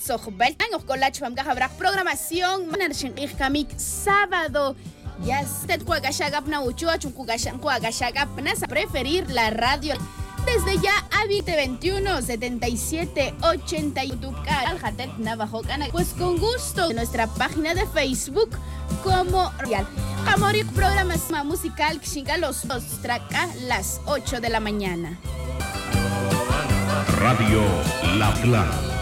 Sohbel, Colach, habrá programación, sábado. Ya usted Cuagashagapna Uchua, Chucugashan, Cuagashagapna, a preferir la radio. Desde ya a 2021 77 80 YouTube canal Hatek Navajo Cana. Pues con gusto en nuestra página de Facebook como Real. Amorik programas musical Xinga los traca las 8 de la mañana. Radio La Clara.